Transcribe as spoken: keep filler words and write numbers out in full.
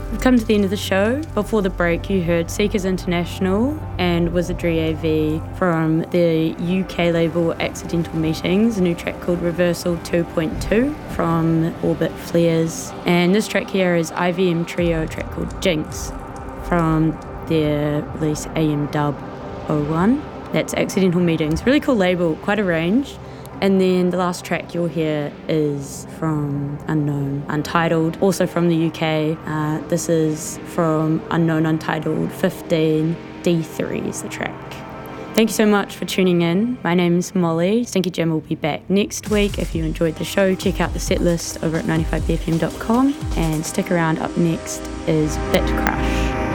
We've come to the end of the show. Before the break, you heard Seekers International and Wizardry A V from the U K label Accidental Meetings, a new track called Reversal two point two from Orbit Flares. And this track here is I V M Trio, a track called Jinx from their release A M Dub oh one. That's Accidental Meetings. Really cool label, quite a range. And then the last track you'll hear is from Unknown Untitled, also from the U K. Uh, this is from Unknown Untitled fifteen, D three is the track. Thank you so much for tuning in. My name's Molly. Stinky Jam will be back next week. If you enjoyed the show, check out the set list over at ninety-five b f m dot com and stick around. Up next is Bit Crush.